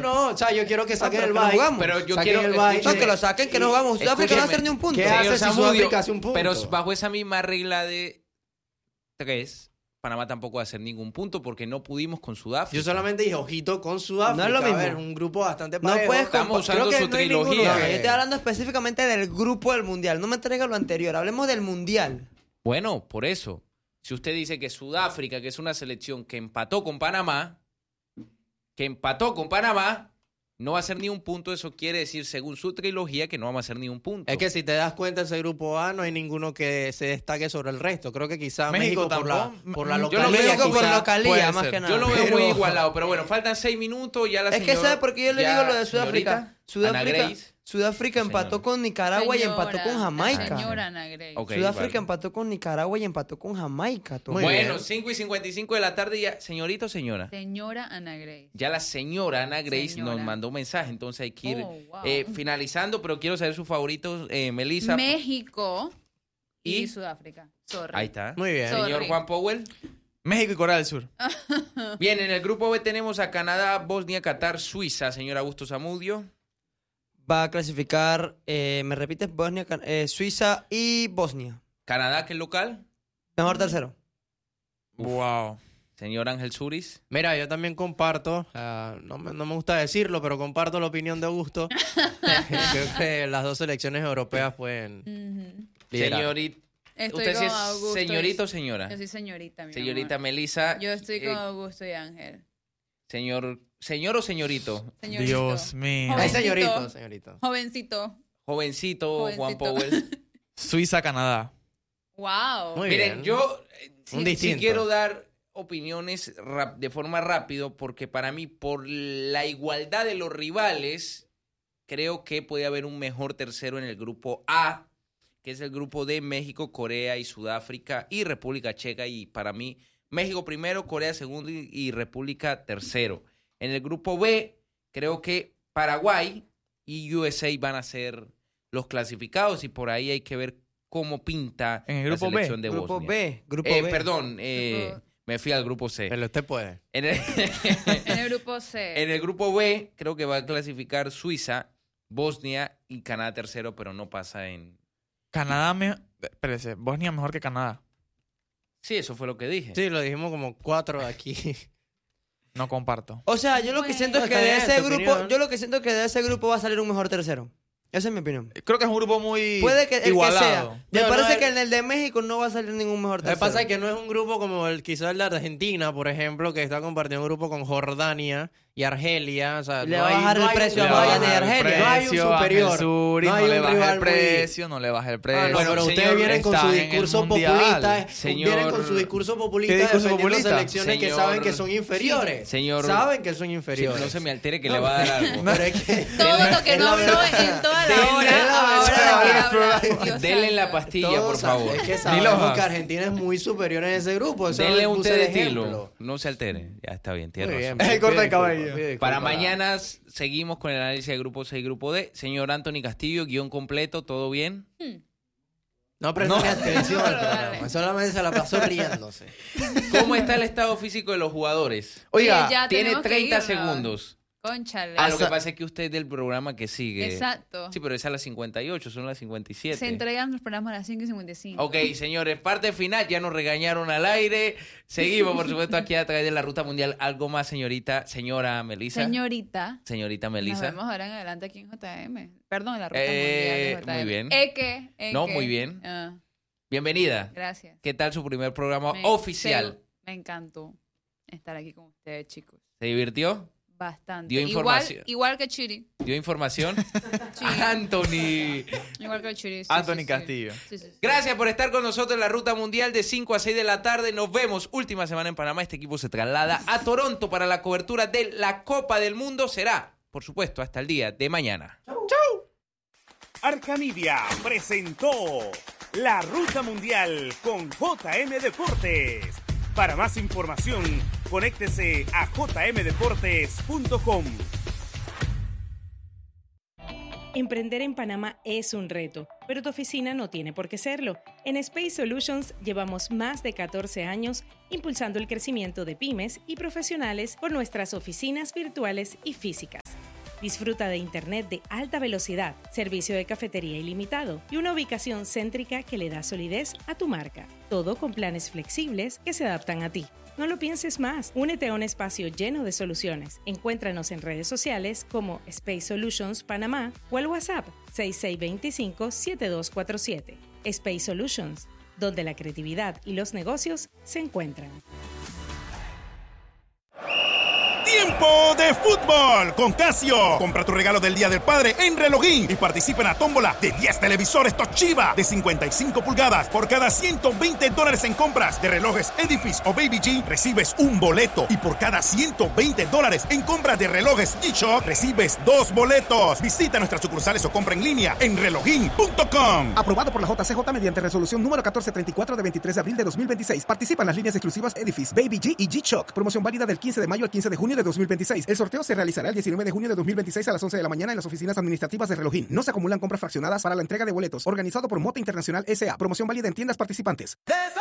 no. O sea, yo quiero que saquen el pero bye. Pero yo Saquen quiero el bye. escuche, No, que lo saquen, que no jugamos. Sudáfrica no va a hacer ni un punto. ¿Qué hace si Sudáfrica hace un punto? Pero bajo esa misma regla de 3, Panamá tampoco va a hacer ningún punto porque no pudimos con Sudáfrica. Yo solamente dije, ojito con Sudáfrica. No es lo mismo. A ver, un grupo bastante No parejo. puedes Estamos usando Creo que su no hay trilogía. ninguno No, que- yo estoy hablando específicamente del grupo del Mundial. No me traiga lo anterior. Hablemos del Mundial. Bueno, por eso. Si usted dice que Sudáfrica, que es una selección que empató con Panamá, no va a hacer ni un punto, eso quiere decir, según su trilogía, que no vamos a hacer ni un punto. Es que si te das cuenta, ese grupo A no hay ninguno que se destaque sobre el resto. Creo que quizá México México por la tampoco. Yo lo localidad. veo México por quizá. localía, puede más ser. que nada. Yo lo veo pero- muy igualado, pero bueno, faltan 6 minutos, ya la Es señora... que ¿sabe por qué yo le digo lo de Sudáfrica? señorita, Ana Grace. Sudáfrica empató Señora. con Nicaragua y empató con Jamaica. Señora Ana Grace. Ok, Sudáfrica vale. empató con Nicaragua y empató con Jamaica. Tomás. Muy Bueno, bien. 5:55 de la tarde ya. ¿Señorita o señora? Señora Ana Grace. Ya la señora Ana Grace Señora. nos mandó un mensaje, entonces hay que ir Oh, wow. finalizando, pero quiero saber sus favoritos, Melissa. México y ¿Y? Sudáfrica. Sorry. Ahí está. Muy bien. Sorry. Señor Juan Powell. México y Corea del Sur. Bien, en el grupo B tenemos a Canadá, Bosnia, Qatar, Suiza. Señor Augusto Zamudio. Va a clasificar, me repites, Bosnia, Suiza y Bosnia. Canadá, que es local. Mejor tercero. Wow. Señor Ángel Suris. Mira, yo también comparto, no me gusta decirlo, pero comparto la opinión de Augusto. Creo que las dos selecciones europeas pueden Ujú. liderar. Señorita. Estoy ¿Usted sí con es Augusto. señorita o señora? Yo soy señorita, mi Señorita amor. Melissa. Yo estoy con Augusto y Ángel. Señor o señorito. Señorito. Dios mío. Ay, Jovencito. señorito. Jovencito. Jovencito, Juan Jovencito. Powell. Suiza, Canadá. Wow. Muy Miren, bien. yo Un sí distinto. quiero dar opiniones de forma rápido porque para mí, por la igualdad de los rivales, creo que puede haber un mejor tercero en el grupo A, que es el grupo de México, Corea y Sudáfrica y República Checa. Y para mí, México primero, Corea segundo y República tercero. En el grupo B, creo que Paraguay y USA van a ser los clasificados y por ahí hay que ver cómo pinta En el la grupo B. selección de Grupo Bosnia. B. Grupo B. Perdón, Grupo- me fui al grupo C. Pero usted puede. En el, En el grupo C. en el grupo B creo que va a clasificar Suiza, Bosnia y Canadá tercero, pero no pasa en... Canadá, espérese, Bosnia mejor que Canadá. Sí, eso fue lo que dije. Sí, lo dijimos como 4 de aquí. No comparto. O sea, yo lo que Bueno. siento es que Está de bien, ese tu grupo, opinión. yo lo que siento es que de ese grupo va a salir un mejor tercero. Esa es mi opinión. Creo que es un grupo muy Puede que el igualado. que sea. Me Yo, parece no, que en el de México no va a salir ningún mejor Lo que tercero. pasa es que no es un grupo como quizás el de Argentina, por ejemplo, que está compartiendo un grupo con Jordania y Argelia. O sea, Le no va a hay- bajar no el hay precio un- a no hay Jordania y un- Argelia. No hay un superior. Ángel Suri, no hay no le un baja rival el precio, no le baja el precio. Ah, no, pero ustedes señor, vienen con su está en el discurso Mundial. populista. Señor- Vienen con su discurso populista ¿Qué discurso defendiendo populista? selecciones que Señor- saben que son inferiores. Señor- Saben que son Sí, inferiores. no se me altere que le va a dar algo. Pero es que... Todo lo que no habló en toda la Denle hora, la ahora verdad. lo quiere hablar. Dios Denle la santo. pastilla, todos por saben- favor. Es que Ni sabemos Lojas. que Argentina es muy superior en ese grupo. Eso Denle lo un puse té de de ejemplo. estilo. No se altere. Ya está bien, tiene Muy razón. bien. Es el corte de Pido disculpas, cabello. pido Para disculpas. mañana seguimos con el análisis de grupo C y grupo D. Señor Anthony Castillo, guión completo, ¿todo bien? No prestó ni atención al No, programa. dale. Solamente se la pasó riéndose. ¿Cómo está el estado físico de los jugadores? Oiga, Ya Tiene tenemos que 30 irnos. segundos. Cónchale. Ah, lo que pasa es que usted es del programa que sigue. Exacto. Sí, pero es a las 58, son las 57. Se entregan los programas a las 5:55. Ok, señores, parte final, ya nos regañaron al aire. Seguimos, por supuesto, aquí a través de la Ruta Mundial. ¿Algo más, señora Melissa? Señorita Nos Melissa. vemos ahora en adelante aquí en JM. Perdón, en la Ruta Mundial de JM. muy bien. Eque. No, muy bien. Ah, Bienvenida. gracias. ¿Qué tal su primer programa oficial? Me encantó estar aquí con ustedes, chicos. ¿Se divirtió? Bastante. Dio información. Igual que Chiri. ¿Dio información? Sí. Anthony. Igual que Chiri. sí, Anthony sí, sí. Castillo. Sí, sí, sí. Gracias por estar con nosotros en la Ruta Mundial de 5 a 6 de la tarde. Nos vemos última semana en Panamá. Este equipo se traslada a Toronto para la cobertura de la Copa del Mundo. Será, por supuesto, hasta el día de mañana. Arcanidia presentó La Ruta Mundial con JM Deportes. Para más información, conéctese a jmdeportes.com. Emprender en Panamá es un reto, pero tu oficina no tiene por qué serlo. En Space Solutions llevamos más de 14 años impulsando el crecimiento de pymes y profesionales por nuestras oficinas virtuales y físicas. Disfruta de internet de alta velocidad, servicio de cafetería ilimitado y una ubicación céntrica que le da solidez a tu marca. Todo con planes flexibles que se adaptan a ti. No lo pienses más. Únete a un espacio lleno de soluciones. Encuéntranos en redes sociales como Space Solutions Panamá o al WhatsApp 6625-7247. Space Solutions, donde la creatividad y los negocios se encuentran. ¡Tiempo de fútbol con Casio! Compra tu regalo del Día del Padre en Relojín y participa en la tómbola de 10 televisores Toshiba de 55 pulgadas. Por cada $120 en compras de relojes Edifice o Baby G, recibes un boleto. Y por cada $120 en compras de relojes G-Shock, recibes 2 boletos. Visita nuestras sucursales o compra en línea en relojín.com. Aprobado por la JCJ mediante resolución número 1434 de 23 de abril de 2026. Participa en las líneas exclusivas Edifice, Baby G y G-Shock. Promoción válida del 15 de mayo al 15 de junio de 2026. El sorteo se realizará el 19 de junio de 2026 a las 11 de la mañana en las oficinas administrativas de Relojín. No se acumulan compras fraccionadas para la entrega de boletos. Organizado por Mota Internacional S.A. Promoción válida en tiendas participantes.